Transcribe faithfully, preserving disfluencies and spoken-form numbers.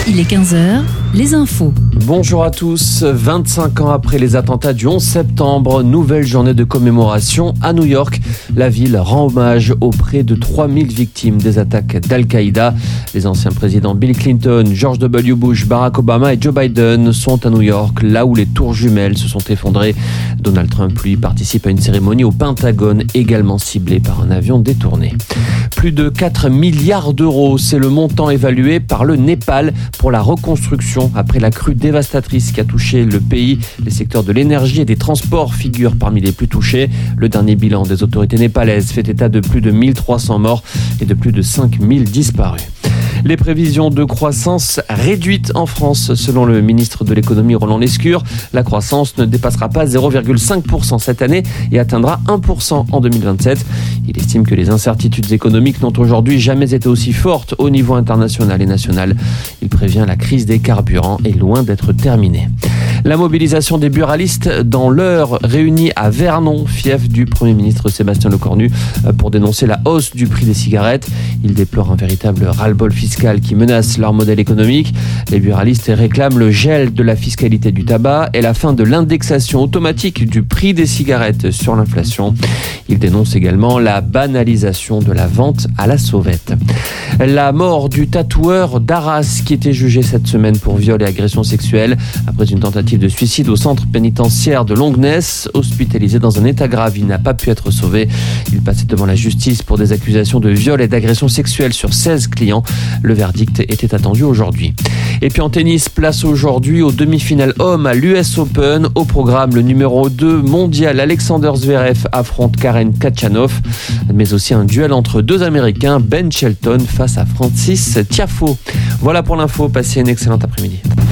Il est quinze heures, les infos. Bonjour à tous. vingt-cinq ans après les attentats du onze septembre, nouvelle journée de commémoration à New York. La ville rend hommage aux près de trois mille victimes des attaques d'Al-Qaïda. Les anciens présidents Bill Clinton, George W. Bush, Barack Obama et Joe Biden sont à New York, là où les tours jumelles se sont effondrées. Donald Trump, lui, participe à une cérémonie au Pentagone, également ciblée par un avion détourné. Plus de quatre milliards d'euros, c'est le montant évalué par le Népal pour la reconstruction après la crue dévastatrice qui a touché le pays. Les secteurs de l'énergie et des transports figurent parmi les plus touchés. Le dernier bilan des autorités népalaises fait état de plus de mille trois cents morts et de plus de cinq mille disparus. Les prévisions de croissance réduites en France, selon le ministre de l'économie Roland Lescure. La croissance ne dépassera pas zéro virgule cinq pour cent cette année et atteindra un pour cent en deux mille vingt-sept. Il estime que les incertitudes économiques n'ont aujourd'hui jamais été aussi fortes au niveau international et national. Il prévient la crise des carburants est loin d'être terminée. La mobilisation des buralistes dans l'Eure, réunis à Vernon, fief du Premier ministre Sébastien Lecornu, pour dénoncer la hausse du prix des cigarettes. Il déplore un véritable ras-le-bol fiscal qui menace leur modèle économique. Les buralistes réclament le gel de la fiscalité du tabac et la fin de l'indexation automatique du prix des cigarettes sur l'inflation. Ils dénoncent également la banalisation de la vente à la sauvette. La mort du tatoueur d'Arras qui était jugé cette semaine pour viol et agression sexuelle après une tentative de suicide au centre pénitentiaire de Longnes. Hospitalisé dans un état grave, il n'a pas pu être sauvé. Il passait devant la justice pour des accusations de viol et d'agression sexuelle sur seize clients. Le verdict était attendu aujourd'hui. Et puis en tennis, place aujourd'hui aux demi-finales hommes à l'U S Open. Au programme, le numéro deux mondial Alexander Zverev affronte Karen Khachanov, mais aussi un duel entre deux Américains, Ben Shelton face à Francis Tiafoe. Voilà pour l'info, passez une excellente après-midi.